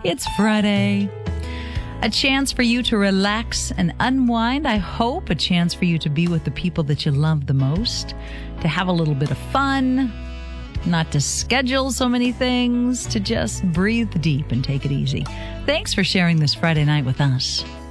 It's Friday. A chance for you to relax and unwind, I hope. A chance for you to be with the people that you love the most. To have a little bit of fun. Not to schedule so many things. To just breathe deep and take it easy. Thanks for sharing this Friday night with us.